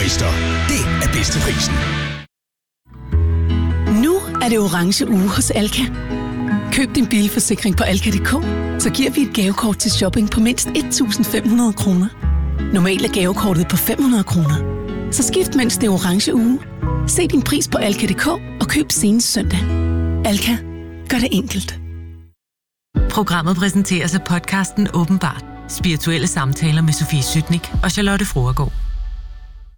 Automester. Det er bedste prisen. Nu er det orange uge hos Alka. Køb din bilforsikring på alka.dk, så giver vi et gavekort til shopping på mindst 1.500 kroner. Normalt er gavekortet på 500 kroner. Så skift mens det er orange uge. Se din pris på alka.dk og køb senest søndag. Alka. Gør det enkelt. Programmet præsenteres af podcasten Åbenbart. Spirituelle samtaler med Sofie Sytnik og Charlotte Fruergaard.